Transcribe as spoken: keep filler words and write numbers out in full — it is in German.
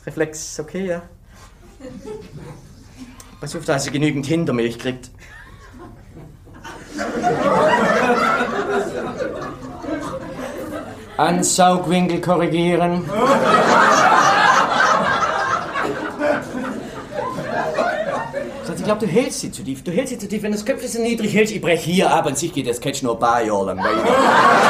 Reflex, okay, ja. Pass auf, dass sie genügend Hintermilch kriegt. Ansaugwinkel korrigieren. Ich glaube, du hältst sie zu tief. Du hältst sie zu tief. Wenn das Köpfchen so niedrig hältst, ich brech hier ab und sich geht das Catch nur ein paar Jahre lang weiter.